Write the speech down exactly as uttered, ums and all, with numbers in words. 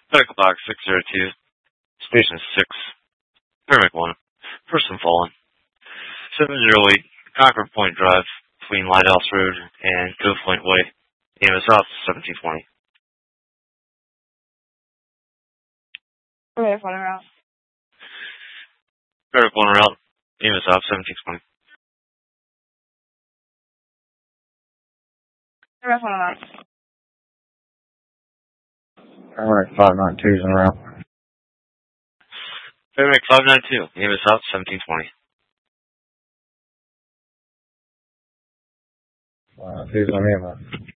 Medical box six zero two, station six, Paramedic one, person fallen. seven zero eight, Concord Point Drive, between Lighthouse Road and Cove Point Way. Name is South seventeen twenty. Okay, falling route. Paramedic one route. Name is South seventeen twenty. Okay, falling route. Paramedic five nine two is en route. Paramedic five nine two. Name is South seventeen twenty. Uh, who's on him?